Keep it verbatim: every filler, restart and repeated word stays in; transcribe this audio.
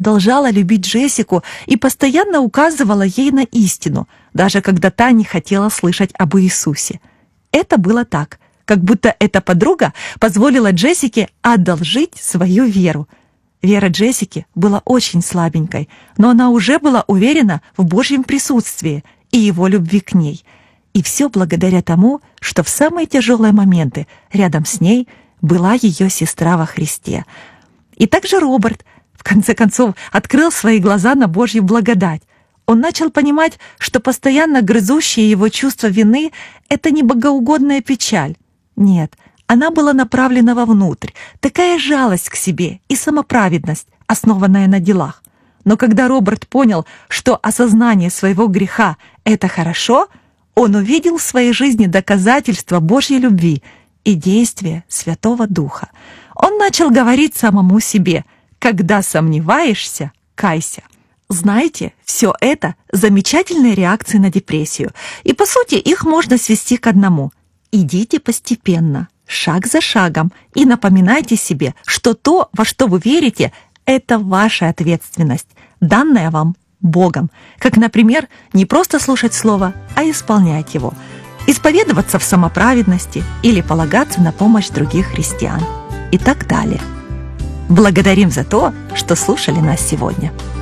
продолжала любить Джессику и постоянно указывала ей на истину, даже когда та не хотела слышать об Иисусе. Это было так, как будто эта подруга позволила Джессике одолжить свою веру. Вера Джессики была очень слабенькой, но она уже была уверена в Божьем присутствии и Его любви к ней. И все благодаря тому, что в самые тяжелые моменты рядом с ней была ее сестра во Христе. И также Роберт, в конце концов, открыл свои глаза на Божью благодать. Он начал понимать, что постоянно грызущее его чувство вины — это не богоугодная печаль. Нет, она была направлена вовнутрь, такая жалость к себе и самоправедность, основанная на делах. Но когда Роберт понял, что осознание своего греха — это хорошо, он увидел в своей жизни доказательства Божьей любви и действия Святого Духа. Он начал говорить самому себе: «Когда сомневаешься, кайся». Знаете, все это замечательные реакции на депрессию, и по сути их можно свести к одному: идите постепенно, шаг за шагом, и напоминайте себе, что то, во что вы верите, это ваша ответственность, данная вам Богом. Как, например, не просто слушать Слово, а исполнять его, исповедоваться в самоправедности или полагаться на помощь других христиан и так далее. Благодарим за то, что слушали нас сегодня.